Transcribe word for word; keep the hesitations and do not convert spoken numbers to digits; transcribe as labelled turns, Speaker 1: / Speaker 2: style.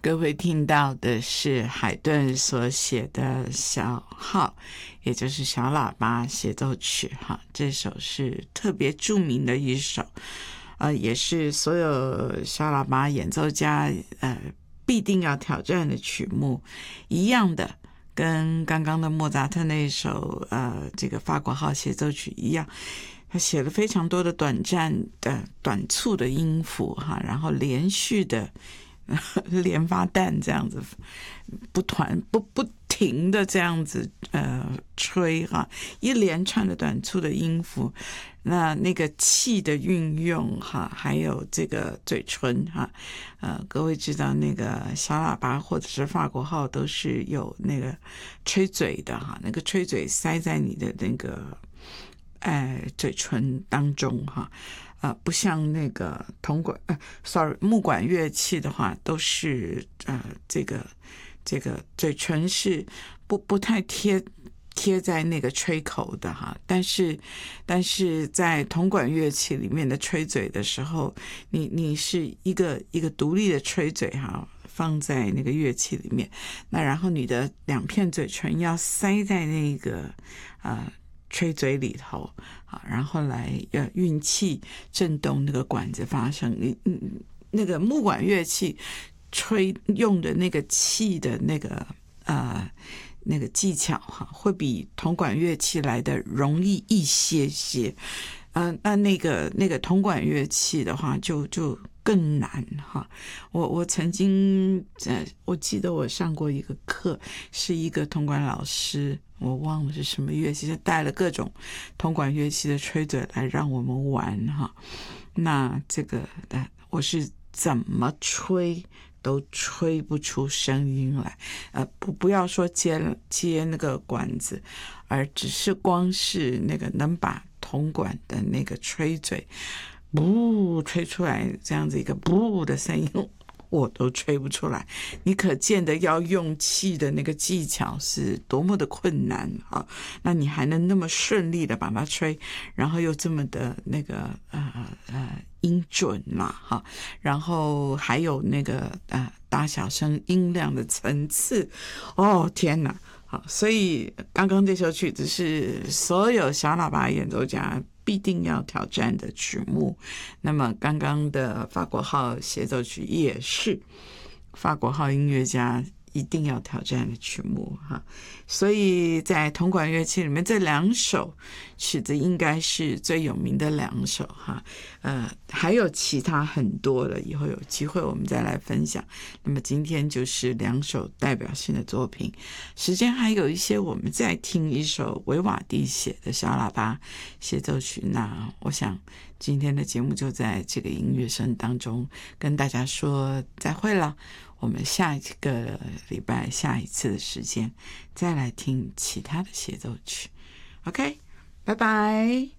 Speaker 1: 各位听到的是海顿所写的小号，也就是小喇叭协奏曲哈，这首是特别著名的一首，呃，也是所有小喇叭演奏家呃必定要挑战的曲目，一样的，跟刚刚的莫扎特那一首呃这个法国号协奏曲一样。他写了非常多的短暂的短促的音符哈，然后连续的连发弹这样子，不团不不停的这样子呃吹哈，一连串的短促的音符，那那个气的运用哈，还有这个嘴唇哈，呃，各位知道那个小喇叭或者是法国号都是有那个吹嘴的哈，那个吹嘴塞在你的那个。哎，嘴唇当中哈，呃，不像那个铜管，呃，sorry，木管乐器的话，都是呃，这个这个嘴唇是不不太贴贴在那个吹口的哈，但是但是在铜管乐器里面的吹嘴的时候，你你是一个一个独立的吹嘴哈。放在那个乐器里面，那然后你的两片嘴唇要塞在那个呃。吹嘴里头啊，然后来呃运气震动那个管子发声。你嗯那个木管乐器吹用的那个气的那个呃那个技巧哈，会比铜管乐器来的容易一些些。嗯、呃，那那个那个铜管乐器的话就就更难哈。我我曾经呃，我记得我上过一个课，是一个铜管老师。我忘了是什么乐器，就带了各种铜管乐器的吹嘴来让我们玩哈。那这个我是怎么吹都吹不出声音来，呃，不不要说接接那个管子，而只是光是那个能把铜管的那个吹嘴，不吹出来这样子一个不的声音。我都吹不出来，你可见的要用气的那个技巧是多么的困难啊！那你还能那么顺利的把它吹，然后又这么的那个呃呃音准嘛哈，然后还有那个呃大小声音量的层次，哦天哪！好，所以刚刚这首曲子是所有小喇叭演奏家必定要挑战的曲目。那么刚刚的法国号协奏曲也是法国号音乐家一定要挑战的曲目哈，所以在铜管乐器里面这两首曲子应该是最有名的两首哈，呃，还有其他很多的，以后有机会我们再来分享。那么今天就是两首代表性的作品，时间还有一些，我们再听一首维瓦蒂写的小喇叭协奏曲。那我想今天的节目就在这个音乐声当中跟大家说再会了。我们下一个礼拜下一次的时间再来听其他的协奏曲。OK， 拜拜。